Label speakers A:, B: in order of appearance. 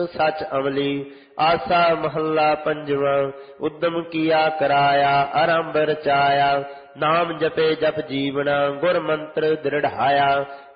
A: सच अमली। आसा महला पंजवा। उद्यम किया कराया आरंभ रचाया। नाम जपे जप जीवना गुर मंत्र दृढ़ाया।